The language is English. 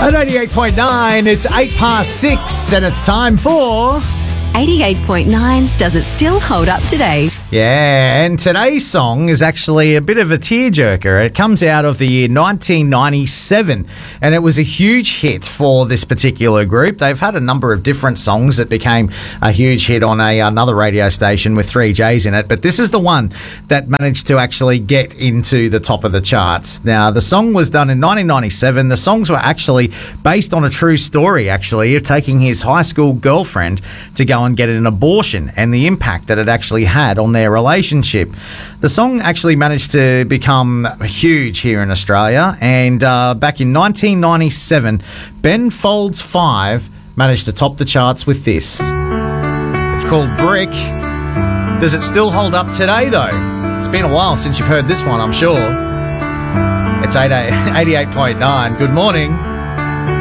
At 88.9, it's 6:08, and it's time for 88.9's Does It Still Hold Up Today? Yeah, and today's song is actually a bit of a tearjerker. It comes out of the year 1997, and it was a huge hit for this particular group. They've had a number of different songs that became a huge hit on another radio station with 3Js in it, but this is the one that managed to actually get into the top of the charts. Now, the song was done in 1997. The songs were actually based on a true story, actually, of taking his high school girlfriend to go and get an abortion and the impact that it actually had on their relationship. The song actually managed to become huge here in Australia, and back in 1997, Ben Folds 5 managed to top the charts with this. It's called Brick. Does it still hold up today, though? It's been a while since you've heard this one, I'm sure. It's 88.9. Good morning.